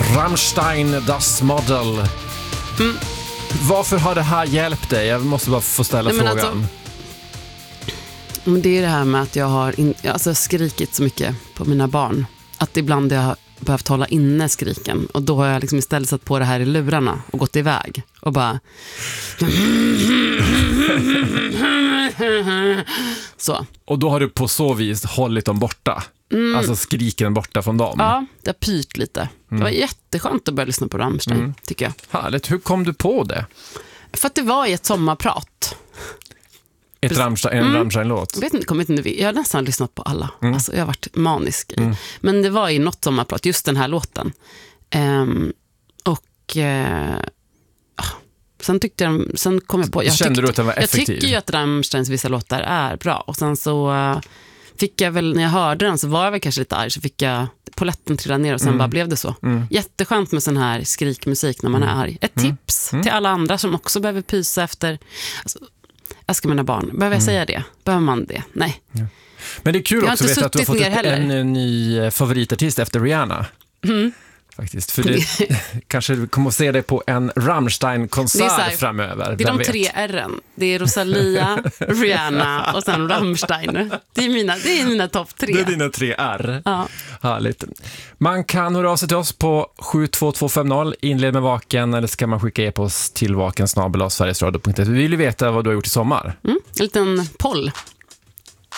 Rammstein, Das Model. Varför har det här hjälpt dig? Jag måste bara få ställa frågan. Men det är det här med att jag har skrikit så mycket på mina barn. Att ibland jag har behövt hålla inne skriken. Och då har jag liksom istället satt på det här i lurarna och gått iväg. Och bara... så. Och då har du på så vis hållit dem borta. Alltså skriken borta från dem. Ja, det har pyrt lite. Det var jätteskönt att börja lyssna på Rammstein, tycker jag. Härligt. Hur kom du på det? För att det var i ett sommarprat. En Rammstein-låt? Jag har nästan lyssnat på alla. Alltså, jag har varit manisk i. Men det var i något sommarprat, just den här låten. Sen kom jag på... Kände du att den var effektiv? Jag tycker ju att Rammsteins vissa låtar är bra. Och sen så fick jag väl, när jag hörde den så var jag väl kanske lite arg. Så fick jag polletten trilla ner och sen bara blev det så. Jätteskönt med sån här skrikmusik när man är arg. Ett tips till alla andra som också behöver pysa efter... Alltså, jag ska mina barn. Behöver jag säga det? Behöver man det? Nej. Ja. Men det är kul också att veta att du har fått en ny favoritartist efter Rihanna. Faktiskt. För det kanske du kommer att se dig på en Rammstein-konsert framöver. Det är de 3 R:n. Det är Rosalia, Rihanna och sen Rammstein. Det är mina topp 3. Det är dina 3 R. Ja. Härligt. Man kan höra av sig till oss på 72250, inled med Vaken, eller ska man skicka e-post till vaken@sverigesradio.se. Vi vill veta vad du har gjort i sommar. En liten poll.